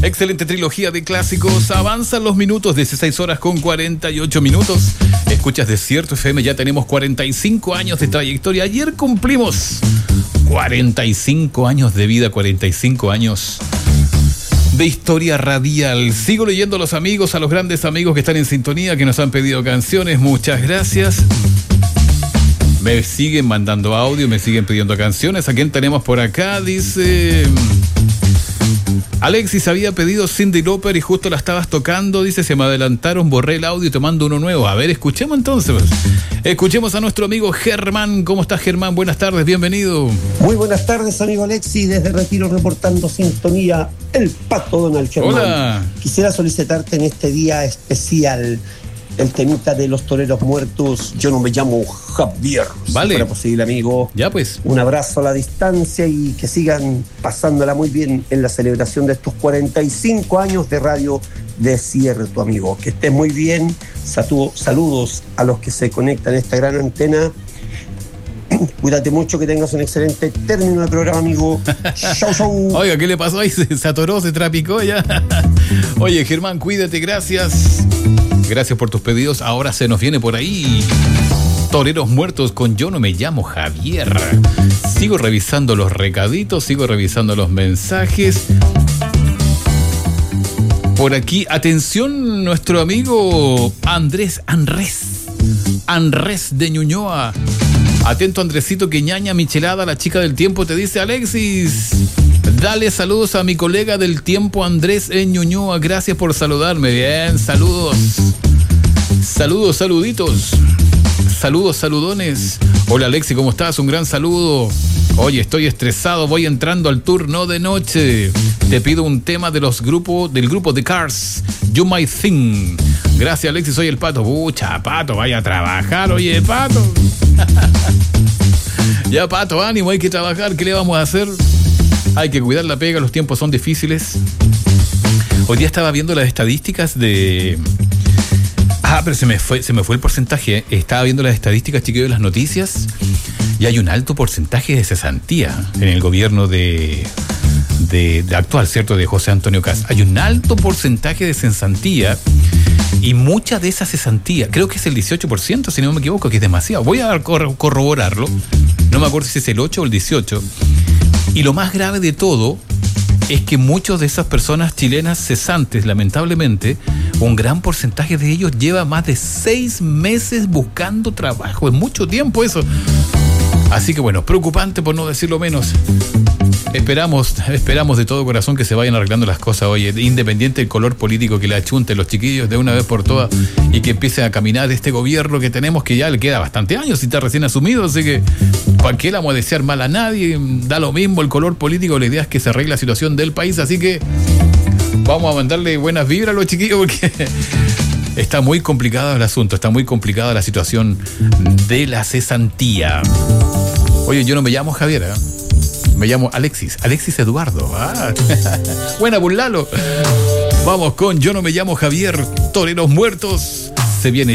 Excelente trilogía de clásicos. Avanzan los minutos, 16 horas con 48 minutos. Escuchas Desierto FM, ya tenemos 45 años de trayectoria. Ayer cumplimos 45 años de vida, 45 años de historia radial. Sigo leyendo a los amigos, a los grandes amigos que están en sintonía, que nos han pedido canciones. Muchas gracias. Me siguen mandando audio, me siguen pidiendo canciones. ¿A quién tenemos por acá? Dice... Alexis había pedido Cyndi Lauper y justo la estabas tocando. Dice, se me adelantaron, borré el audio y te mando uno nuevo. A ver, escuchemos entonces. Escuchemos a nuestro amigo Germán. ¿Cómo estás, Germán? Buenas tardes, bienvenido. Muy buenas tardes, amigo Alexis. Desde Retiro reportando sintonía, el Pato Donald Germán. Hola. Quisiera solicitarte en este día especial el temita de los toreros muertos. Yo no me llamo Javier. Vale. Si fuera posible, amigo. Ya pues. Un abrazo a la distancia y que sigan pasándola muy bien en la celebración de estos 45 años de Radio Desierto, amigo. Que estés muy bien. Saludos a los que se conectan a esta gran antena. Cuídate mucho, que tengas un excelente término del programa, amigo. Chau, chau. Oiga, ¿qué le pasó ahí? Se atoró, se trapicó ya. Oye, Germán, cuídate, gracias. Gracias por tus pedidos. Ahora se nos viene por ahí Toreros Muertos con Yo no me llamo Javier. Sigo revisando los recaditos, sigo revisando los mensajes. Por aquí, atención, nuestro amigo Andrés de Ñuñoa. Atento, Andresito, que ñaña michelada, la chica del tiempo, te dice: Alexis, dale saludos a mi colega del tiempo, Andrés en Ñuñoa. Gracias por saludarme. Bien, saludos. Saludos, saluditos. Saludos, saludones. Hola, Alexis, ¿cómo estás? Un gran saludo. Oye, estoy estresado, voy entrando al turno de noche. Te pido un tema del grupo The Cars, You Might Think. Gracias, Alexis, soy el Pato. Pucha, Pato, vaya a trabajar, oye, Pato. Ya, Pato, ánimo, hay que trabajar. ¿Qué le vamos a hacer? Hay que cuidar la pega, los tiempos son difíciles. Hoy día estaba viendo las estadísticas de... pero se me fue el porcentaje. Estaba viendo las estadísticas, chiquillos, de las noticias, y hay un alto porcentaje de cesantía en el gobierno de actual, ¿cierto? De José Antonio Kast. Hay un alto porcentaje de cesantía, y mucha de esa cesantía, creo que es el 18%, si no me equivoco, que es demasiado. Voy a corroborarlo. No me acuerdo si es el 8 o el 18. Y lo más grave de todo es que muchas de esas personas chilenas cesantes, lamentablemente, un gran porcentaje de ellos lleva más de 6 meses buscando trabajo. Es mucho tiempo eso. Así que bueno, preocupante por no decirlo menos. Esperamos de todo corazón que se vayan arreglando las cosas hoy, independiente del color político que le achunten los chiquillos de una vez por todas, y que empiecen a caminar este gobierno que tenemos, que ya le queda bastante años y está recién asumido. Así que, ¿para qué le vamos a desear mal a nadie? Da lo mismo el color político, la idea es que se arregle la situación del país. Así que vamos a mandarle buenas vibras a los chiquillos, porque está muy complicado el asunto, está muy complicada la situación de la cesantía. Oye, yo no me llamo Javier, ¿eh? Me llamo Alexis Eduardo. Buena, burlalo. Vamos con Yo no me llamo Javier, Toreros Muertos. Se viene